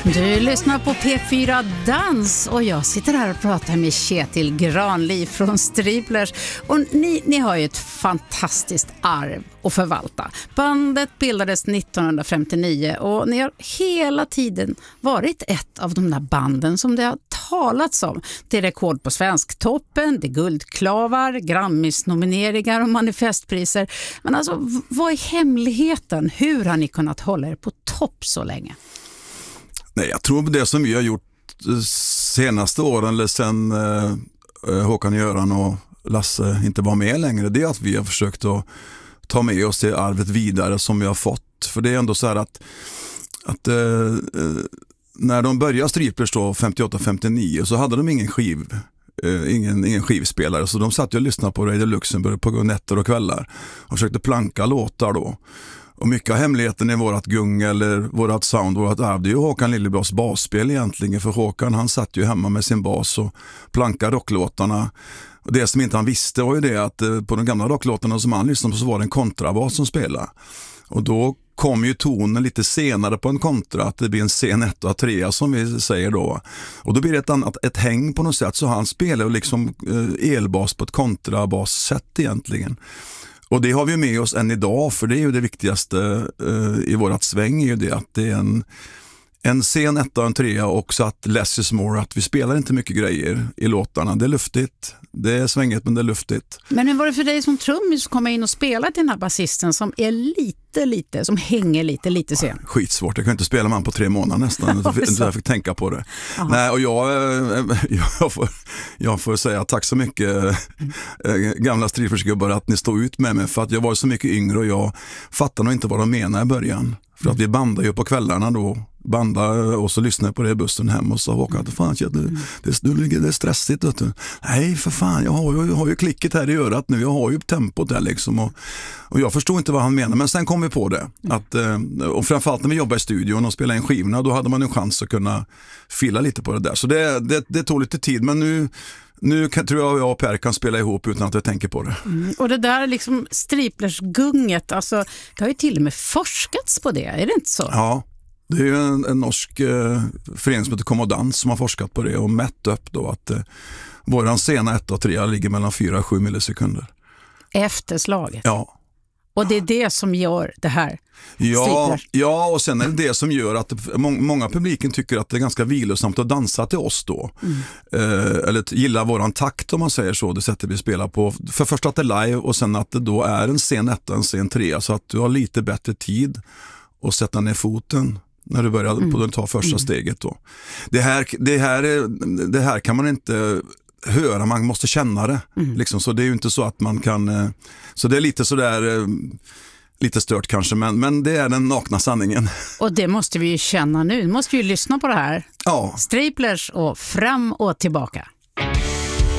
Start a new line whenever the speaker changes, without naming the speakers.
Du lyssnar på P4 Dans och jag sitter här och pratar med Kjetil Granli från Striplers. Och ni har ju ett fantastiskt arv att förvalta. Bandet bildades 1959 och ni har hela tiden varit ett av de där banden som det har talats om. Det är rekord på Svensktoppen, det är guldklavar, Grammis-nomineringar och manifestpriser. Men alltså, vad är hemligheten? Hur har ni kunnat hålla er på topp så länge?
Nej, jag tror på det som vi har gjort senaste åren eller sen Håkan Göran och Lasse inte var med längre, det är att vi har försökt att ta med oss det arvet vidare som vi har fått. För det är ändå så här att när de började Striplers då 58-59 så hade de ingen skivspelare, så de satt ju och lyssnade på Radio Luxemburg på nätter och kvällar och försökte planka låtar då. Och mycket av hemligheten i vårat gung eller vårat sound, vårat arv, det är ju Håkan Lillebras basspel egentligen. För Håkan, han satt ju hemma med sin bas och plankade rocklåtarna. Och det som inte han visste var ju det att på de gamla rocklåtarna som han lyssnade på så var det en kontrabas som spelade. Och då kom ju tonen lite senare på en kontra, att det blir en scen 1 och 3 som vi säger då. Och då blir det ett häng på något sätt, så han spelar liksom elbas på ett kontrabas-sätt egentligen. Och det har vi med oss än idag, för det är ju det viktigaste i vårat sväng är ju det att det är en scen 1 och en 3 och så att less is more, att vi spelar inte mycket grejer i låtarna. Det är luftigt, det är svänget men det är luftigt. Men hur var det för dig som trummis att komma in och spela till den här basisten som är lite, som hänger lite sen? Skitsvårt, jag kan inte spela man på 3 månader nästan, jag fick tänka på det. Aha. Nej, och jag får säga tack så mycket gamla Striplers-gubbar att ni står ut med mig, för att jag var så mycket yngre och jag fattade nog inte vad de menade i början. För att vi bandade ju på kvällarna då, och så lyssnade jag på det i bussen hem och så åkade fan, det är stressigt. Vet du. Nej, för fan, jag har ju klicket här i örat nu, jag har ju tempot där liksom. Och jag förstod inte vad han menade, men sen kom vi på det. Och framförallt när vi jobbade i studion och spelade in skivorna, då hade man en chans att kunna fylla lite på det där. Så det tog lite tid, men nu tror jag och Per kan spela ihop utan att jag tänker på det.
Och det där liksom Striplers-gunget, alltså, det har ju till och med forskats på det, är det inte så?
Ja, det är ju en norsk förening som heter Kommodans som har forskat på det och mätt upp då att våran scena 1 och 3 ligger mellan 4 och 7 millisekunder.
Efter slaget?
Ja.
Och det är det som gör det här?
Ja, och sen är det som gör att många publiken tycker att det är ganska vilosamt att dansa till oss då. Eller gilla våran takt om man säger så, det sättet vi spelar på. För först att det är live och sen att det då är en scen 1 och en scen 3, så att du har lite bättre tid att sätta ner foten när du börjar på att ta första steget då. Det här kan man inte höra, man måste känna det. Liksom, så det är ju inte så att man kan, så det är lite sådär lite stört kanske, men det är den nakna sanningen.
Och det måste vi ju känna nu. Nu måste vi ju lyssna på det här.
Ja.
Striplers och fram och tillbaka.